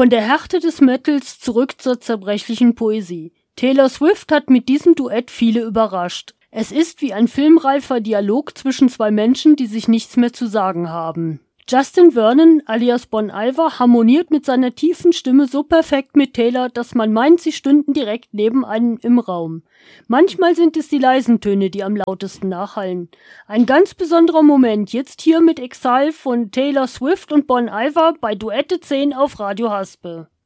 Von der Härte des Metals zurück zur zerbrechlichen Poesie. Taylor Swift hat mit diesem Duett viele überrascht. Es ist wie ein filmreifer Dialog zwischen zwei Menschen, die sich nichts mehr zu sagen haben. Justin Vernon alias Bon Iver harmoniert mit seiner tiefen Stimme so perfekt mit Taylor, dass man meint, sie stünden direkt neben einem im Raum. Manchmal sind es die leisen Töne, die am lautesten nachhallen. Ein ganz besonderer Moment, jetzt hier mit Exile von Taylor Swift und Bon Iver bei Duette 10 auf Radio Haspe.